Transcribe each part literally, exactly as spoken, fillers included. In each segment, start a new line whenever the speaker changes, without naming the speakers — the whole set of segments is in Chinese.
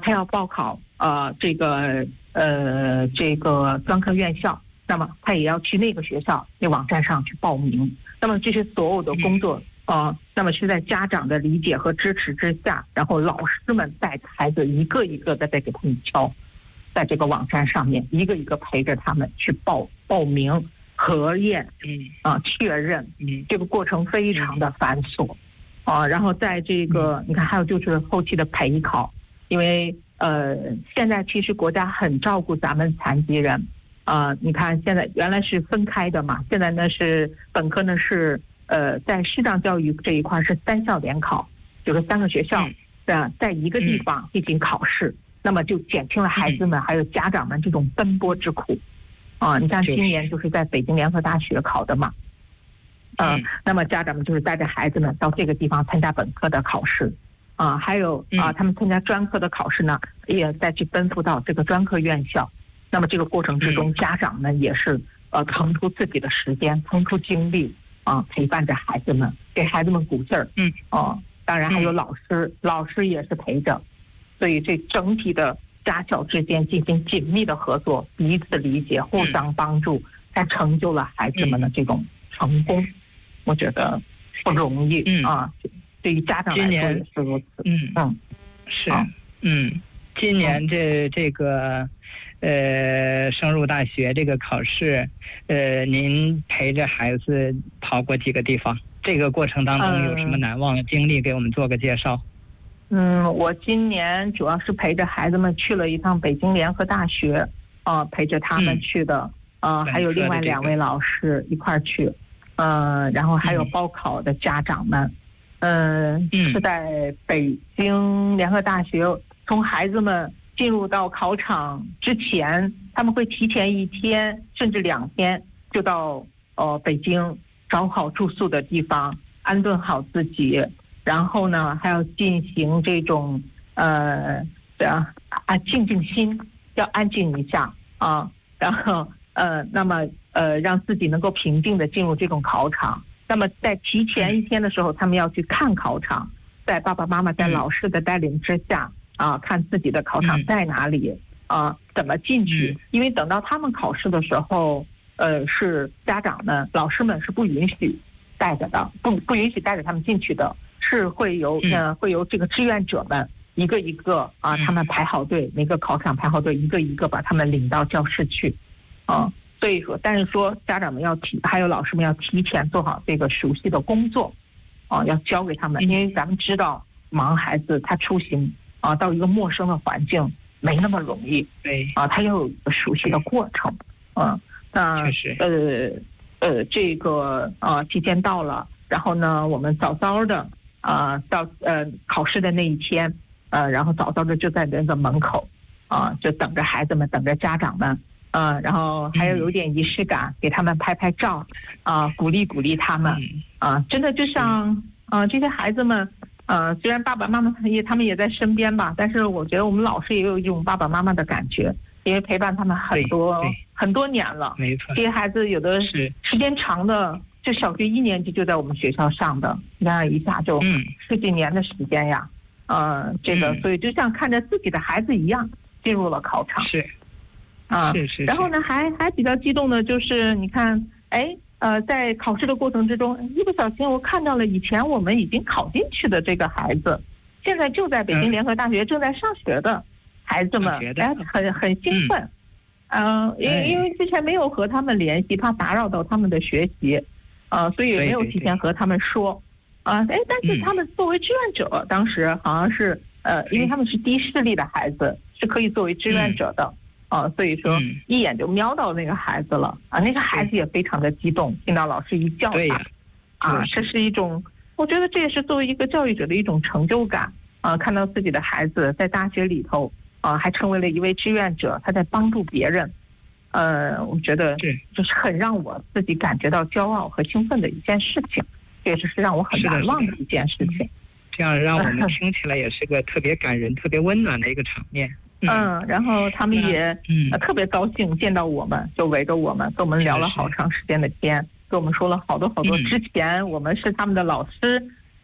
他要报考呃这个呃这个专科院校，那么他也要去那个学校那网站上去报名。那么这些所有的工作，呃，那么是在家长的理解和支持之下，然后老师们带着孩子一个一个的在给他们敲，在这个网站上面一个一个陪着他们去报报名、核验，嗯啊确认，嗯，这个过程非常的繁琐，啊，然后在这个你看还有就是后期的陪考，因为呃现在其实国家很照顾咱们残疾人。啊、呃，你看现在原来是分开的嘛，现在呢是本科呢是呃在视障教育这一块是三校联考，就是三个学校的在一个地方进行考试，那么就减轻了孩子们还有家长们这种奔波之苦。啊、呃，你像今年就是在北京联合大学考的嘛，呃，那么家长们就是带着孩子们到这个地方参加本科的考试，啊、呃，还有啊、呃、他们参加专科的考试呢，也再去奔赴到这个专科院校。那么这个过程之中，家长们也是呃腾出自己的时间，腾出精力啊、呃，陪伴着孩子们，给孩子们鼓劲儿。嗯，哦、呃，当然还有老师，老师也是陪着，所以这整体的家校之间进行紧密的合作，彼此理解，互相帮助，才成就了孩子们的这种成功。嗯、我觉得不容易、嗯、啊，对于家长来说也是如此。
嗯嗯，是，啊、嗯，今年这这个。呃，升入大学这个考试，呃，您陪着孩子跑过几个地方？这个过程当中有什么难忘的经历？给我们做个介绍。
嗯，我今年主要是陪着孩子们去了一趟北京联合大学，啊、呃，陪着他们去的，呃，还有另外两位老师一块儿去，呃，然后还有报考的家长们，嗯、呃，是在北京联合大学，从孩子们进入到考场之前，他们会提前一天甚至两天就到呃北京找好住宿的地方，安顿好自己，然后呢还要进行这种呃啊啊静静心，要安静一下啊，然后呃那么呃让自己能够平静的进入这种考场。那么在提前一天的时候，他们要去看考场，在爸爸妈妈在老师的带领之下。啊，看自己的考场在哪里啊，怎么进去？因为等到他们考试的时候，呃，是家长们、老师们是不允许带着的，不不允许带着他们进去的，是会由呃会由这个志愿者们一个一个啊，他们排好队，每个考场排好队，一个一个把他们领到教室去，啊，所以说，但是说家长们要提，还有老师们要提前做好这个熟悉的工作，啊，要教给他们，因为咱们知道盲孩子他出行。啊，到一个陌生的环境没那么容易，
对
啊，他要有一个熟悉的过程，嗯，那呃呃，这个呃提前到了，然后呢，我们早早的啊到呃考试的那一天，呃，然后早早的就在那个门口啊，就等着孩子们，等着家长们，呃，然后还要有点仪式感，给他们拍拍照，啊，鼓励鼓励他们，啊，真的就像啊这些孩子们。呃，虽然爸爸妈妈也他们也在身边吧，但是我觉得我们老师也有一种爸爸妈妈的感觉，因为陪伴他们很多很多年了。
没错，
这些孩子有的是时间长的，就小学一年级就在我们学校上的，你看一下就十几年的时间呀。嗯、呃，这个、嗯、所以就像看着自己的孩子一样进入了考场。
是，
啊，
是 是, 是。
然后呢，还还比较激动的就是你看，哎。呃，在考试的过程之中，一不小心我看到了以前我们已经考进去的这个孩子，现在就在北京联合大学正在上学的孩子们，哎，很很兴奋，嗯、呃，因为因为之前没有和他们联系，怕打扰到他们的学习，呃，所以也没有提前和他们说，啊，哎，但是他们作为志愿者，当时好像是呃，因为他们是低视力的孩子，是可以作为志愿者的。啊，所以说一眼就瞄到那个孩子了啊，那个孩子也非常的激动，听到老师一叫他，啊，这是一种，我觉得这也是作为一个教育者的一种成就感啊，看到自己的孩子在大学里头啊，还成为了一位志愿者，他在帮助别人，呃，我觉得就是很让我自己感觉到骄傲和兴奋的一件事情，这也是让我很难忘的一件事情。
这样让我们听起来也是个特别感人、特别温暖的一个场面。
嗯，然后他们也、嗯呃、特别高兴见到我们，就围着我们跟我们聊了好长时间的天，跟我们说了好多好多之前我们是他们的老师，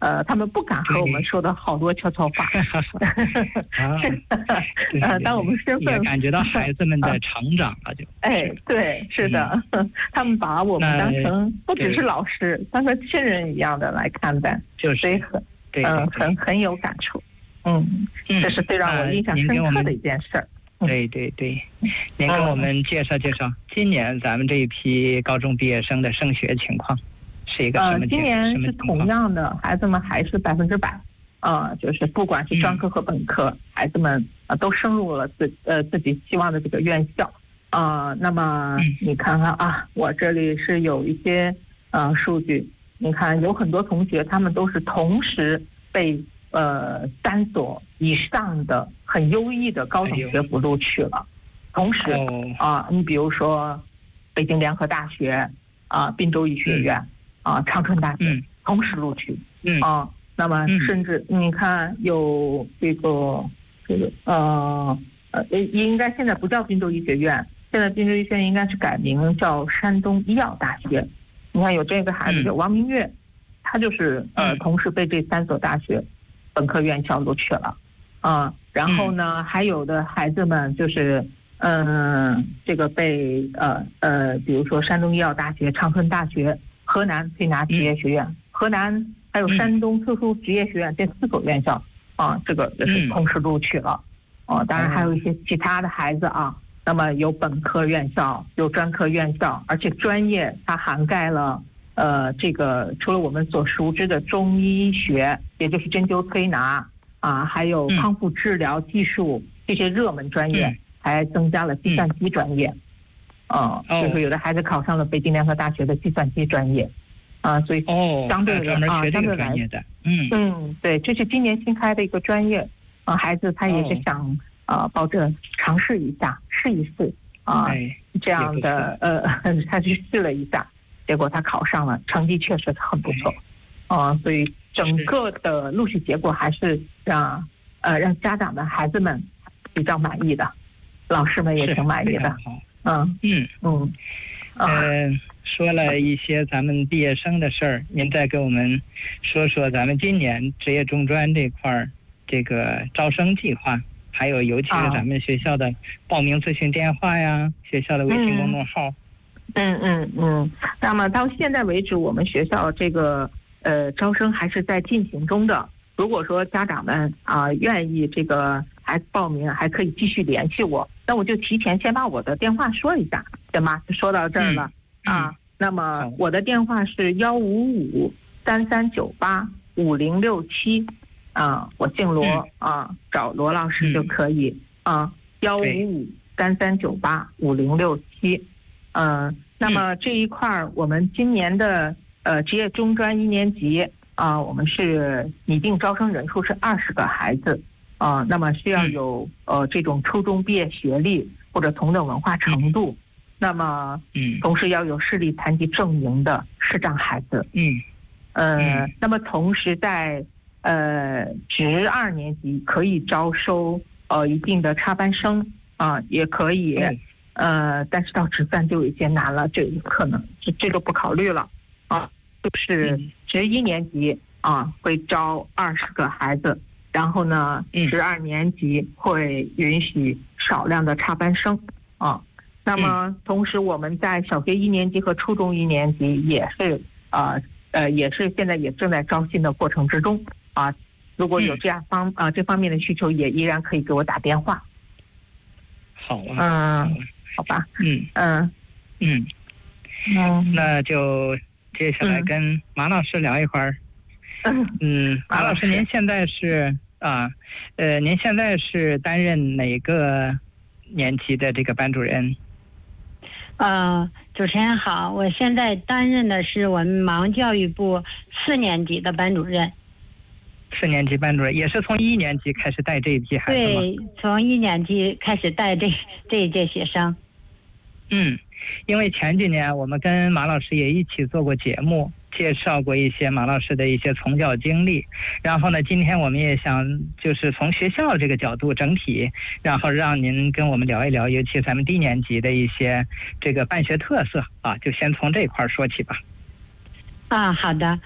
呃，他们不敢和我们说的好多悄悄话。
啊，
呃，当我们身份
也感觉到孩子们的成长了，就
哎，对，是的，嗯、他们把我们当成不只是老师，当成亲人一样的来看待，
就是
所以很
对，
嗯、呃，很很有感触。嗯，这是最让我印象深刻的一件事儿。
对对对，您给我们介绍介绍今年咱们这一批高中毕业生的升学情况是一个什么情况？呃，
今年是同样的，孩子们还是百分之百，呃，就是不管是专科和本科，嗯、孩子们呃都升入了自呃自己希望的这个院校。呃，那么你看看啊，我这里是有一些呃数据，你看有很多同学他们都是同时被呃三所以上的很优异的高等学府录取了，同时啊、呃，你比如说北京联合大学啊、滨州医学院啊、长春大学同时录取啊，那么甚至你看有这个这个呃呃应该现在不叫滨州医学院。现在滨州医学院应该是改名叫山东医药大学。你看有这个孩子叫王明月，他就是呃同时被这三所大学本科院校录取了啊、呃。然后呢，还有的孩子们就是嗯、呃、这个被呃呃比如说山东医药大学、长春大学、河南推拿职业学院、河南还有山东特殊职业学院这四所院校啊、呃，这个也是同时录取了哦、呃。当然还有一些其他的孩子啊。那么有本科院校，有专科院校，而且专业它涵盖了呃这个除了我们所熟知的中医学，也就是针灸推拿啊，还有康复治疗技术这些热门专业，还增加了计算机专业，啊，就是有的孩子考上了北京联合大学的计算机专业，啊，所以相对的啊，相对来，嗯嗯，对，这是今年新开的一个专业，啊，孩子他也是想。啊，抱着尝试一下，试一试啊，这样的呃，他去试了一下，结果他考上了，成绩确实很不错，啊，所以整个的录取结果还是让呃让家长们、孩子们比较满意的，老师们也挺满意的，嗯嗯嗯，
呃，说了一些咱们毕业生的事儿，您再给我们说说咱们今年职业中专这块儿这个招生计划。还有，尤其是咱们学校的报名咨询电话呀，啊、学校的微信公众号。
嗯嗯嗯。那么到现在为止，我们学校这个呃招生还是在进行中的。如果说家长们啊、呃、愿意这个孩子报名，还可以继续联系我。那我就提前先把我的电话说一下，对吗？就说到这儿了、嗯、啊。那么我的电话是幺五五三三九八五零六七。啊，我姓罗、嗯、啊，找罗老师就可以、嗯、啊，幺五五三三九八五零六七，嗯，那么这一块儿，我们今年的呃职业中专一年级啊，我们是拟定招生人数是二十个孩子啊，那么需要有呃这种初中毕业学历或者同等文化程度，嗯、那么嗯，同时要有视力残疾证明的视障孩子，嗯，呃，嗯、那么同时在呃，职二年级可以招收呃一定的插班生啊、呃，也可以，呃，但是到职三就有些难了，这可能这这个不考虑了啊。就是职一年级啊会招二十个孩子，然后呢，职二年级会允许少量的插班生啊。那么同时我们在小学一年级和初中一年级也是呃呃也是现在也正在招新的过程之中。啊，如果有这样方啊、呃、这方面的需求，也依然可以给我打电话。
好啊，
嗯，好吧，
嗯
嗯
嗯嗯，那就接下来跟马老师聊一会儿。嗯嗯，马老师，您现在是啊呃，您现在是担任哪个年级的这个班主任？
呃，主持人好，我现在担任的是我们盲教育部四年级的班主任。
四年级班主任也是从一年级开始带这一批孩子吗？
对，从一年级开始带这这一届学生。
嗯，因为前几年我们跟马老师也一起做过节目，介绍过一些马老师的一些从教经历。然后呢，今天我们也想就是从学校这个角度整体，然后让您跟我们聊一聊，尤其咱们低年级的一些这个办学特色啊，就先从这块说起吧。
啊，好的。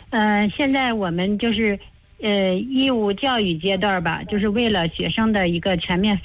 呃，现在我们就是呃义务教育阶段吧，就是为了学生的一个全面发